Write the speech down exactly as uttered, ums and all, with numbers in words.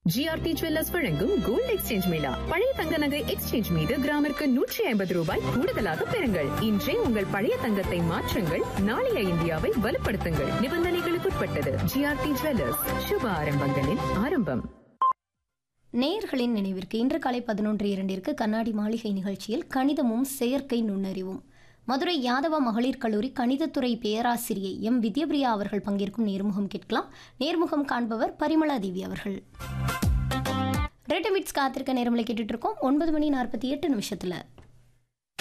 GRT jewellers வழங்கும் gold exchange Mela. பழைய தங்க நகை எக்ஸ்சேஞ்ச் மீது கிராமிற்கு நூற்றி ஐம்பது ரூபாய் கூடுதலாக பெறுங்கள். இன்றே உங்கள் பழைய தங்கத்தை மாற்றுங்கள், நாளைய இந்தியாவை வலுப்படுத்துங்கள். நிபந்தனைகளுக்குட்பட்டது. ஜிஆர்டி ஜுவல்லர்ஸ், சுப ஆரம்பங்களின் ஆரம்பம். நேயர்களின் நினைவிற்கு இன்று காலை பதினொன்று இரண்டிற்கு கண்ணாடி மாளிகை நிகழ்ச்சியில் கணிதமும் செயற்கை நுண்ணறிவும் மதுரை யாதவ மகளிர் கல்லூரி கணிதத்துறை பேராசிரியை எம் வித்யபிரியா அவர்கள் பங்கேற்கும் நேர்முகம் கேட்கலாம். நேர்முகம் காண்பவர் பரிமளா தேவி அவர்கள். ரெண்டு மினிட்ஸ் காத்திருக்க நேரமில் கேட்டுட்டு இருக்கோம். ஒன்பது மணி நாற்பத்தி எட்டு நிமிஷத்துல